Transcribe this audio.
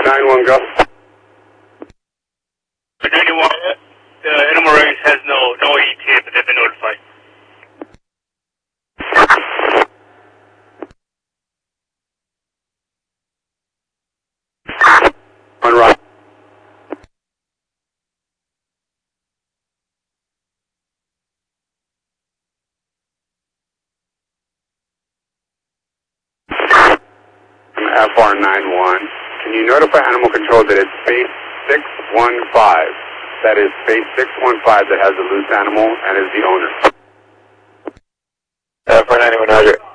9-1, go. 91, the animal range has no ETA, but they've been notified. On right. FR91. Can you notify Animal Control that it's space 615? That is space 615 that has a loose animal and is the owner. FR91, Roger.